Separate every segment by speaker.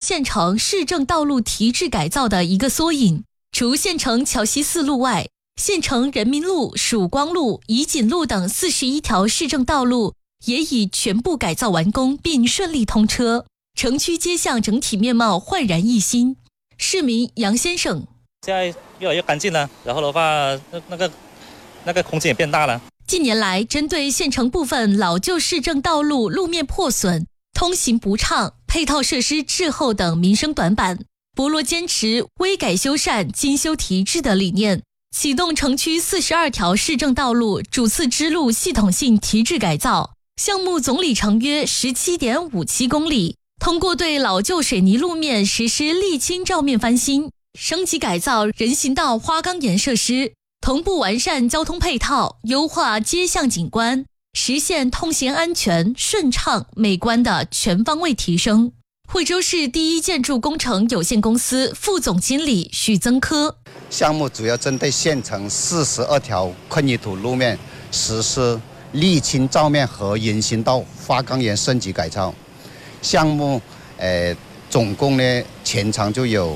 Speaker 1: 县城市政道路提质改造的一个缩影。除县城桥西四路外，县城人民路、曙光路、怡锦路等41条市政道路也已全部改造完工并顺利通车，城区街巷整体面貌焕然一新。市民杨先生：
Speaker 2: 现在越来越干净了，然后的话，那个空间也变大了。
Speaker 1: 近年来，针对县城部分老旧市政道路路面破损、通行不畅、配套设施滞后等民生短板，博罗坚持微改修缮、精修提质的理念，启动城区42条市政道路主次支路系统性提质改造，项目总里程约 17.57 公里。通过对老旧水泥路面实施沥青罩面翻新，升级改造人行道花岗岩设施，同步完善交通配套，优化街巷景观，实现通行安全、顺畅、美观的全方位提升。惠州市第一建筑工程有限公司副总经理许增科：
Speaker 3: 项目主要针对县城42条混凝土路面实施沥青罩面和人行道花岗岩升级改造。项目总共呢全长就有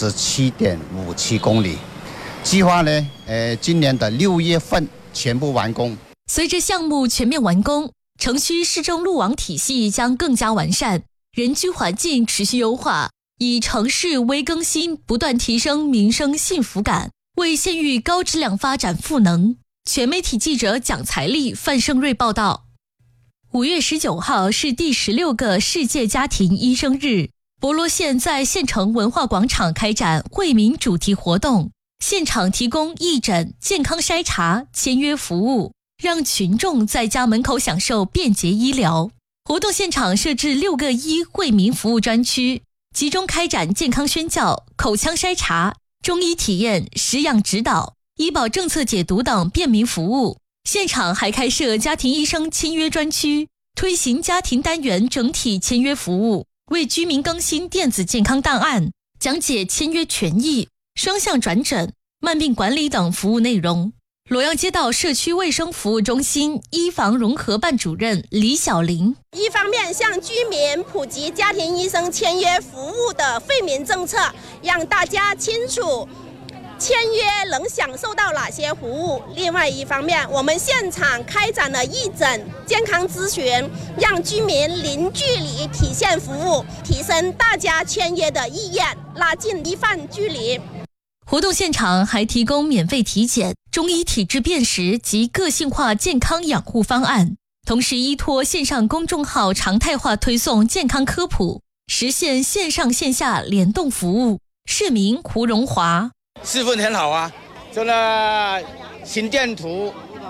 Speaker 3: 17.57 公里，计划呢今年的6月份全部完工。
Speaker 1: 随着项目全面完工，城区市政路网体系将更加完善，人居环境持续优化，以城市微更新不断提升民生幸福感，为县域高质量发展赋能。全媒体记者蒋才丽、范胜瑞报道。5月19号是第16个世界家庭医生日，博罗县在县城文化广场开展惠民主题活动，现场提供义诊、健康筛查、签约服务，让群众在家门口享受便捷医疗。活动现场设置6个医惠民服务专区，集中开展健康宣教、口腔筛查、中医体验、食养指导、医保政策解读等便民服务。现场还开设家庭医生签约专区，推行家庭单元整体签约服务，为居民更新电子健康档案，讲解签约权益、双向转诊、慢病管理等服务内容。罗阳街道社区卫生服务中心医防融合办主任李小玲：
Speaker 4: 一方面向居民普及家庭医生签约服务的惠民政策，让大家清楚签约能享受到哪些服务。另外一方面，我们现场开展了义诊、健康咨询，让居民零距离体现服务，提升大家签约的意愿，拉近医患距离。
Speaker 1: 活动现场还提供免费体检、中医体质辨识及个性化健康养护方案，同时依托线上公众号常态化推送健康科普，实现线上线下联动服务。市民胡荣华：
Speaker 5: 气氛很好啊，真的心电图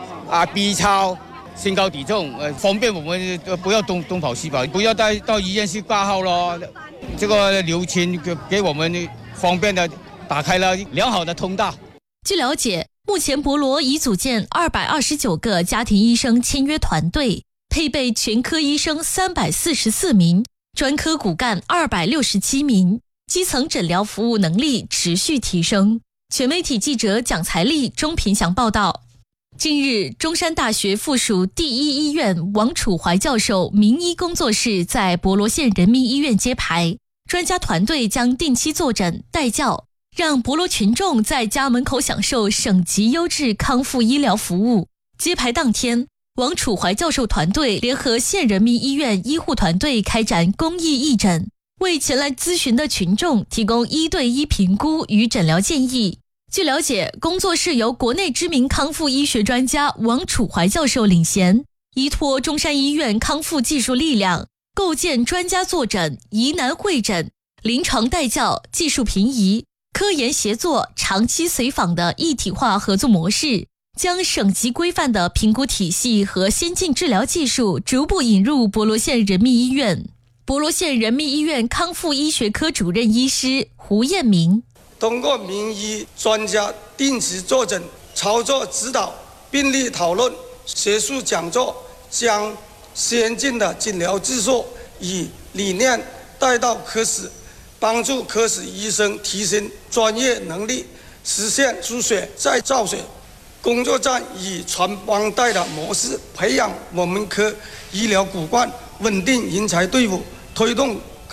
Speaker 5: B 超、身高体重，方便我们不要东跑西跑，不要到医院去挂号咯。这个流程给我们方便的打开了良好的通道。
Speaker 1: 据了解，目前博罗已组建229个家庭医生签约团队，配备全科医生344名，专科骨干267名，基层诊疗服务能力持续提升。全媒体记者蒋才丽、钟平祥报道。近日，中山大学附属第一医院王楚怀教授名医工作室在博罗县人民医院揭牌，专家团队将定期坐诊带教，让博罗群众在家门口享受省级优质康复医疗服务。揭牌当天，王楚怀教授团队联合县人民医院医护团队开展公益义诊，为前来咨询的群众提供1对1评估与诊疗建议。据了解，工作室由国内知名康复医学专家王楚怀教授领衔，依托中山医院康复技术力量，构建专家坐诊、疑难会诊、临床带教、技术评议、科研协作、长期随访的一体化合作模式，将省级规范的评估体系和先进治疗技术逐步引入博罗县人民医院。博罗县人民医院康复医学科主任医师胡彦明：
Speaker 6: 通过名医专家定期坐诊、操作指导、病例讨论、学术讲座，将先进的诊疗技术与理念带到科室，帮助科室医生提升专业能力，实现输血再造血工作站以传帮带的模式培养我们科医疗骨干，稳定人才队伍，推动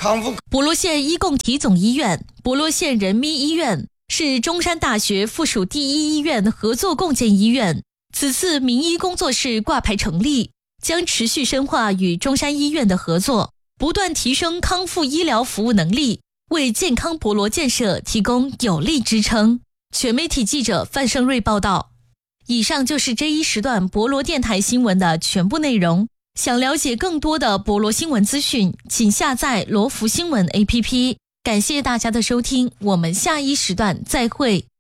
Speaker 6: 康复。
Speaker 1: 博罗县医共体总医院、博罗县人民医院是中山大学附属第一医院合作共建医院。此次民医工作室挂牌成立，将持续深化与中山医院的合作，不断提升康复医疗服务能力，为健康博罗建设提供有力支撑。全媒体记者范胜瑞报道。以上就是这一时段博罗电台新闻的全部内容。想了解更多的博罗新闻资讯，请下载罗福新闻 APP。感谢大家的收听，我们下一时段再会。